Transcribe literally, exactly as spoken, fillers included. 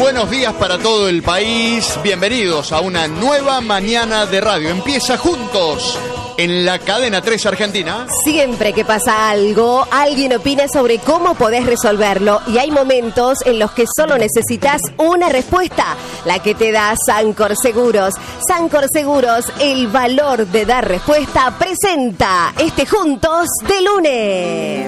buenos días para todo el país. Bienvenidos a una nueva mañana de radio. Empieza Juntos en la cadena tres Argentina. Siempre que pasa algo, alguien opina sobre cómo podés resolverlo. Y hay momentos en los que solo necesitas una respuesta, la que te da Sancor Seguros. Sancor Seguros, el valor de dar respuesta, presenta este Juntos de lunes.